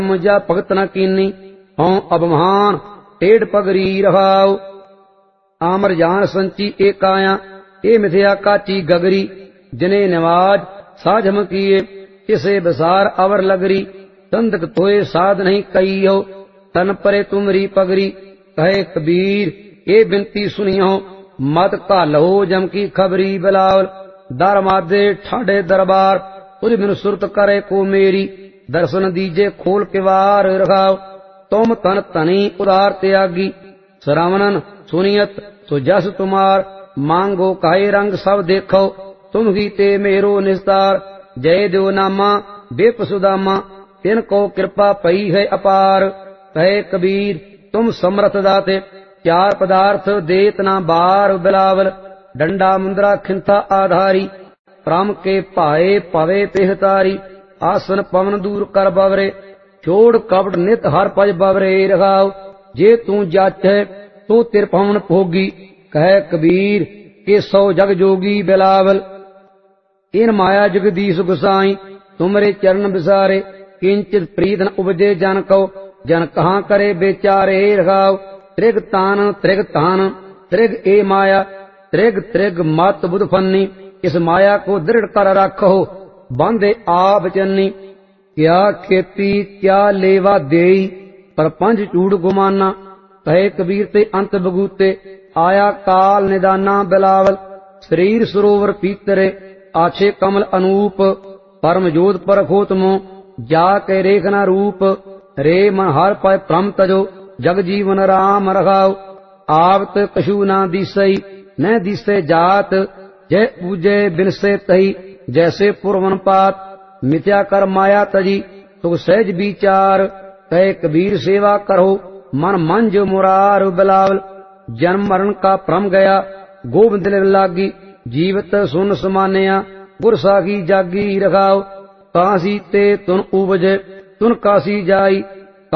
जा भगत न कीनी, हों अबमान टेढ़ पगरी रहाओ। आमर जान संची ए काया, ए मिथ्या काची गगरी, जिने नवाज साझम किए, इसे बसार अवर लगरी। संदक तोए साध नहीं कही हो, तन परे तुमरी पगरी। कहे कबीर ए बिनती सुनियो, मत घालो जम की खबरी बिलावल। दर मादे ठाडे दरबार, उस बिन सुरत करे को मेरी। दर्शन दीजे खोल के वार रखाओ, तुम तन तनी उदार त्यागी। श्रवणन सुनियत तो जस तुमार, मांगो काहे रंग सब देखो, तुम ही ते मेरो निस्तार। जय देव नामा बेप सुदामा, तिनको कृपा पई है अपार। कहे कबीर तुम समर्थ दाते, चार पदार्थ देत ना बार बिलावल। डंडा मुंदरा खिंथा आधारी, प्राम के पाए पवे तिहतारी। आसन पवन दूर कर बवरे, छोड़ कपट नित हर पज बवरे रखाओ। जे तू जाचै तू तिरपवन भोगी, कहे कबीर के सौ जग जोगी बिलावल। इन माया जगदीश गुसाई, तुमरे चरण बिसारे। किंचित प्रीत न उपजे जन को, जन कहाँ करे बेचारे रखाओ। त्रिग तान त्रिग ए माया, त्रिग त्रिग मत बुध फन्नी। इस माया को दृढ़ कर रखो, बांधे आप चन्नी। क्या खेती क्या लेवा देई, पर पंज चूड़ गुमाना। कहे कबीर ते अंत बगूते, आया काल निदाना बिलावल। शरीर सरोवर पीतरे, आछे कमल अनूप। परम जोत परखो तुमो, जाके रेखना रूप। रे मन हर पाए भ्रम तजो, जग जीवन राम रखाओ। आवत कछु ना दिसई, न दिसे जात। जय पूजे बिनसे तही, जैसे पुरवन पात। मिथ्या कर माया तजी, तो सहज विचार। कहे कबीर सेवा करो, मन मंज मुरार बिलावल। जन्म मरण का भ्रम गया, गोबिंद लागी। जीवत सुन समान्या, गुर साखी जागी रखाओ। काशी ते तुन उपजे, तुन काशी जाई।